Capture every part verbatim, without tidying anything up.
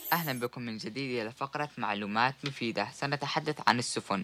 أهلا بكم من جديد إلى فقرة معلومات مفيدة. سنتحدث عن السفن.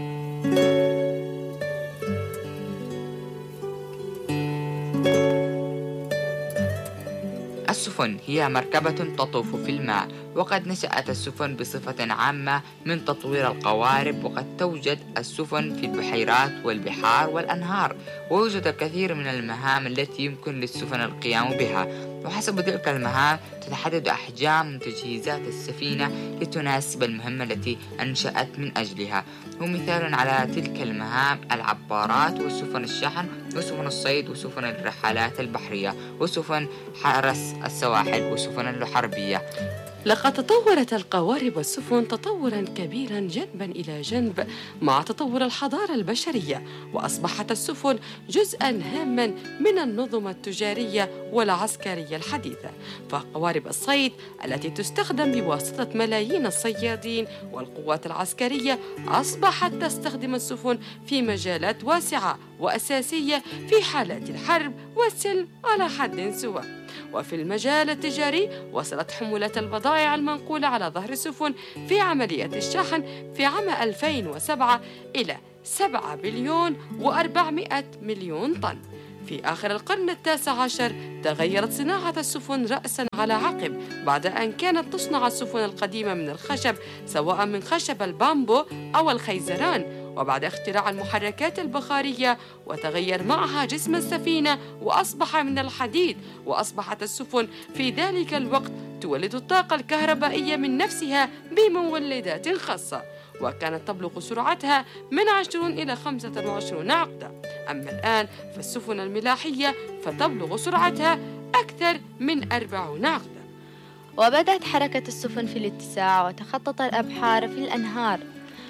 السفن هي مركبة تطوف في الماء، وقد نشأت السفن بصفة عامة من تطوير القوارب، وقد توجد السفن في البحيرات والبحار والأنهار، ويوجد الكثير من المهام التي يمكن للسفن القيام بها، وحسب تلك المهام تتحدد أحجام وتجهيزات السفينة لتناسب المهمة التي أنشأت من أجلها. ومثال على تلك المهام العبارات وسفن الشحن وسفن الصيد وسفن الرحلات البحرية وسفن حرس السواحل وسفن الحربية. لقد تطورت القوارب والسفن تطورا كبيرا جنبا إلى جنب مع تطور الحضارة البشرية، وأصبحت السفن جزءا هاما من النظم التجارية والعسكرية الحديثة. فقوارب الصيد التي تستخدم بواسطة ملايين الصيادين والقوات العسكرية أصبحت تستخدم السفن في مجالات واسعة وأساسية في حالات الحرب والسلم على حد سواء. وفي المجال التجاري وصلت حمولات البضائع المنقولة على ظهر السفن في عملية الشحن في عام ألفين وسبعة إلى سبعة بليون وأربعمائة مليون طن. في آخر القرن التاسع عشر تغيرت صناعة السفن رأسا على عقب، بعد أن كانت تصنع السفن القديمة من الخشب، سواء من خشب البامبو أو الخيزران، وبعد اختراع المحركات البخارية وتغير معها جسم السفينة وأصبح من الحديد، وأصبحت السفن في ذلك الوقت تولد الطاقة الكهربائية من نفسها بمولدات خاصة، وكانت تبلغ سرعتها من عشرين إلى خمسة وعشرين عقدة. أما الآن فالسفن الملاحية فتبلغ سرعتها أكثر من أربعين عقدة. وبدأت حركة السفن في الاتساع وتخطت الأبحار في الأنهار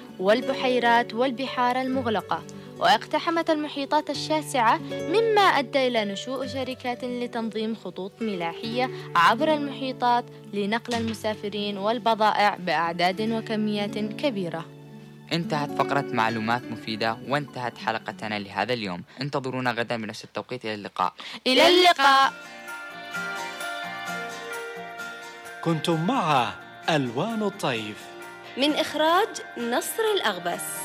والبحيرات والبحار المغلقة، واقتحمت المحيطات الشاسعة، مما أدى إلى نشوء شركات لتنظيم خطوط ملاحية عبر المحيطات لنقل المسافرين والبضائع بأعداد وكميات كبيرة. انتهت فقرة معلومات مفيدة وانتهت حلقتنا لهذا اليوم. انتظرونا غدا بنفس التوقيت. إلى اللقاء. إلى اللقاء. كنتم مع ألوان الطيف من إخراج نصر الأغبس.